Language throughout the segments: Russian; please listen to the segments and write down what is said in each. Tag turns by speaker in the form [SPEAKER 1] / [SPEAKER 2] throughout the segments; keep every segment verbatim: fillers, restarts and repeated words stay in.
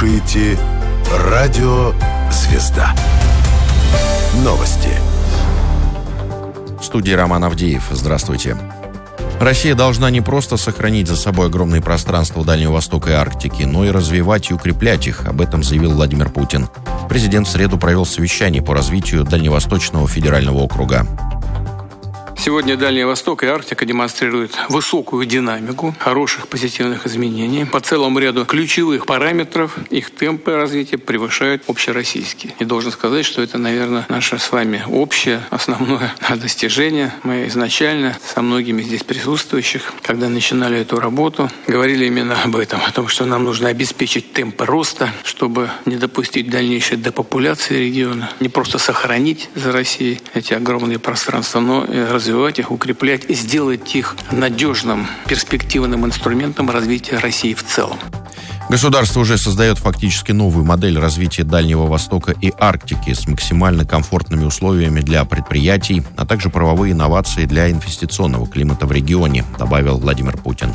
[SPEAKER 1] слушаете Радио Звезда. Новости.
[SPEAKER 2] В студии Роман Авдеев. Здравствуйте. Россия должна не просто сохранить за собой огромные пространства Дальнего Востока и Арктики, но и развивать и укреплять их. Об этом заявил Владимир Путин. Президент в среду провел совещание по развитию Дальневосточного федерального округа.
[SPEAKER 3] Сегодня Дальний Восток и Арктика демонстрируют высокую динамику, хороших позитивных изменений. По целому ряду ключевых параметров их темпы развития превышают общероссийские. И должен сказать, что это, наверное, наше с вами общее, основное достижение. Мы изначально со многими здесь присутствующих, когда начинали эту работу, говорили именно об этом, о том, что нам нужно обеспечить темпы роста, чтобы не допустить дальнейшей депопуляции региона, не просто сохранить за Россией эти огромные пространства, но и развивать развивать их, укреплять и сделать их надежным, перспективным инструментом развития России в целом.
[SPEAKER 2] Государство уже создает фактически новую модель развития Дальнего Востока и Арктики с максимально комфортными условиями для предприятий, а также правовые инновации для инвестиционного климата в регионе, добавил Владимир Путин.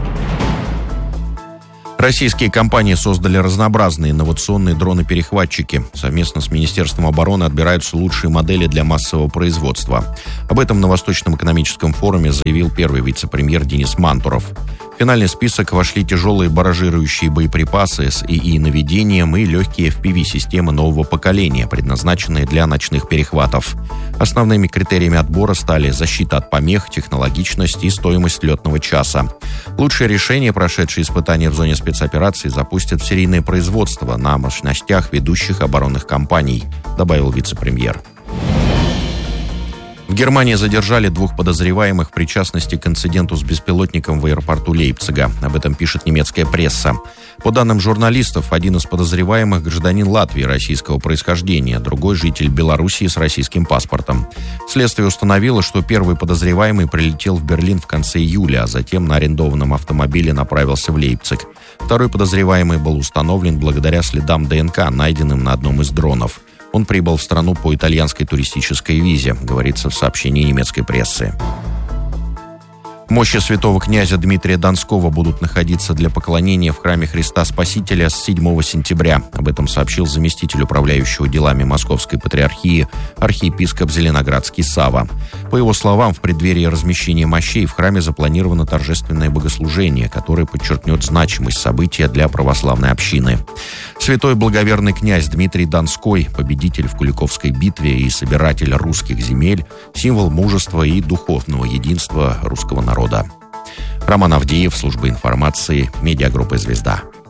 [SPEAKER 2] Российские компании создали разнообразные инновационные дроны-перехватчики. Совместно с Министерством обороны отбираются лучшие модели для массового производства. Об этом на Восточном экономическом форуме заявил первый вице-премьер Денис Мантуров. В финальный список вошли тяжелые баражирующие боеприпасы с ИИ-наведением и легкие эф пи ви-системы нового поколения, предназначенные для ночных перехватов. Основными критериями отбора стали защита от помех, технологичность и стоимость летного часа. Лучшие решения, прошедшие испытания в зоне спецоперации, запустят в серийное производство на мощностях ведущих оборонных компаний, добавил вице-премьер. В Германии задержали двух подозреваемых в причастности к инциденту с беспилотником в аэропорту Лейпцига. Об этом пишет немецкая пресса. По данным журналистов, один из подозреваемых – гражданин Латвии российского происхождения, другой – житель Белоруссии с российским паспортом. Следствие установило, что первый подозреваемый прилетел в Берлин в конце июля, а затем на арендованном автомобиле направился в Лейпциг. Второй подозреваемый был установлен благодаря следам ДНК, найденным на одном из дронов. Он прибыл в страну по итальянской туристической визе, говорится в сообщении немецкой прессы. Мощи святого князя Дмитрия Донского будут находиться для поклонения в храме Христа Спасителя с седьмого сентября. Об этом сообщил заместитель управляющего делами Московской патриархии архиепископ Зеленоградский Сава. По его словам, в преддверии размещения мощей в храме запланировано торжественное богослужение, которое подчеркнет значимость события для православной общины. Святой благоверный князь Дмитрий Донской, победитель в Куликовской битве и собиратель русских земель, символ мужества и духовного единства русского народа. Роман Авдеев, служба информации, медиагруппа «Звезда».